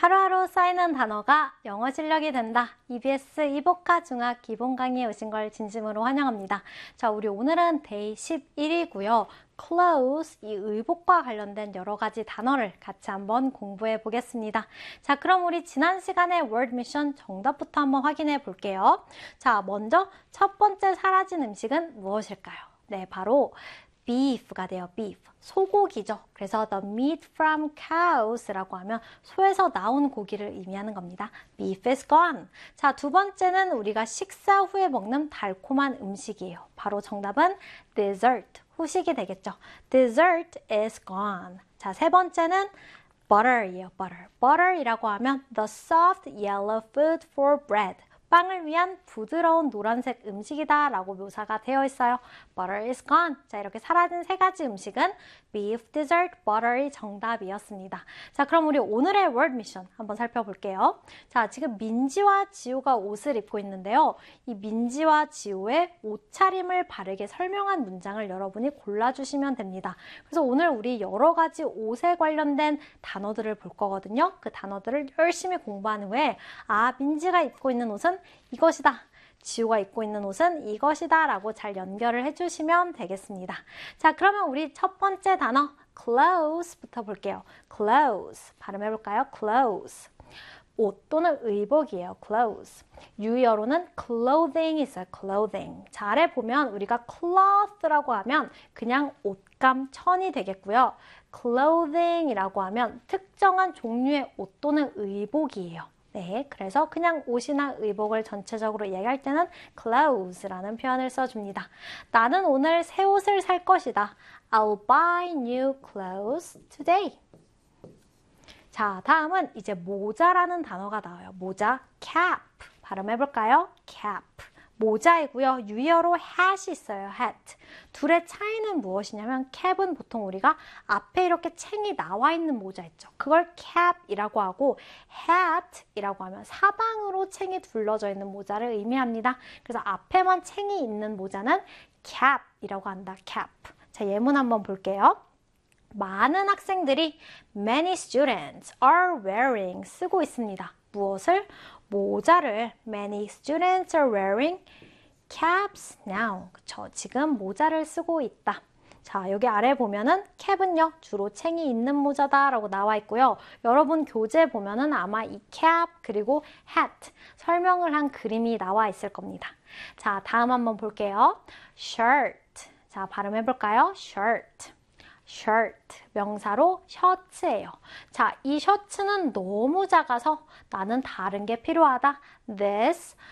하루하루 쌓이는 단어가 영어 실력이 된다. EBS 이복화 중학 기본 강의에 오신 걸 진심으로 환영합니다. 자, 우리 오늘은 데이 11이고요. close, 이 의복과 관련된 여러 가지 단어를 같이 한번 공부해 보겠습니다. 자, 그럼 우리 지난 시간에 word mission 정답부터 한번 확인해 볼게요. 자, 먼저 첫 번째 사라진 음식은 무엇일까요? 네, 바로 beef가 돼요. beef. 소고기죠. 그래서 the meat from cows라고 하면 소에서 나온 고기를 의미하는 겁니다. beef is gone. 자, 두 번째는 우리가 식사 후에 먹는 달콤한 음식이에요. 바로 정답은 dessert. 후식이 되겠죠. dessert is gone. 자, 세 번째는 butter이에요. butter. butter이라고 하면 the soft yellow food for bread. 빵을 위한 부드러운 노란색 음식이다 라고 묘사가 되어 있어요. Butter is gone. 자, 이렇게 사라진 세 가지 음식은 beef, dessert, butter이 정답이었습니다. 자, 그럼 우리 오늘의 word mission 한번 살펴볼게요. 자, 지금 민지와 지우가 옷을 입고 있는데요. 이 민지와 지우의 옷차림을 바르게 설명한 문장을 여러분이 골라주시면 됩니다. 그래서 오늘 우리 여러 가지 옷에 관련된 단어들을 볼 거거든요. 그 단어들을 열심히 공부한 후에 민지가 입고 있는 옷은 이것이다. 지우가 입고 있는 옷은 이것이다 라고 잘 연결을 해주시면 되겠습니다. 자, 그러면 우리 첫 번째 단어 clothes부터 볼게요. clothes 발음해볼까요? clothes 옷 또는 의복이에요. clothes 유의어로는 clothing이 있어요. clothing 자, 아래 보면 우리가 cloth라고 하면 그냥 옷감, 천이 되겠고요. clothing이라고 하면 특정한 종류의 옷 또는 의복이에요. 네, 그래서 그냥 옷이나 의복을 전체적으로 이야기할 때는 clothes라는 표현을 써줍니다. 나는 오늘 새 옷을 살 것이다. I'll buy new clothes today. 자, 다음은 이제 모자라는 단어가 나와요. 모자, cap. 발음해볼까요? cap. 모자이고요. 유의어로 hat이 있어요. hat. 둘의 차이는 무엇이냐면 cap은 보통 우리가 앞에 이렇게 챙이 나와 있는 모자 있죠. 그걸 cap이라고 하고 hat이라고 하면 사방으로 챙이 둘러져 있는 모자를 의미합니다. 그래서 앞에만 챙이 있는 모자는 cap이라고 한다. cap. 자, 예문 한번 볼게요. 많은 학생들이 many students are wearing 쓰고 있습니다. 무엇을? 모자를 many students are wearing caps now. 그쵸? 지금 모자를 쓰고 있다. 자, 여기 아래 보면은 cap은요, 주로 챙이 있는 모자다 라고 나와 있고요. 여러분 교재 보면은 아마 이 cap 그리고 hat 설명을 한 그림이 나와 있을 겁니다. 자, 다음 한번 볼게요. shirt. 자, 발음해볼까요? shirt. shirt, 명사로 셔츠예요. 자, 이 셔츠는 너무 작아서 나는 다른 게 필요하다. This